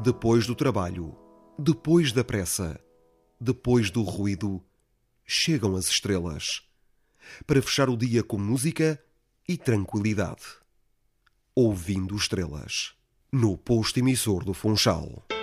Depois do trabalho, depois da pressa, depois do ruído, chegam as estrelas, para fechar o dia com música e tranquilidade. Ouvindo Estrelas, no posto emissor do Funchal.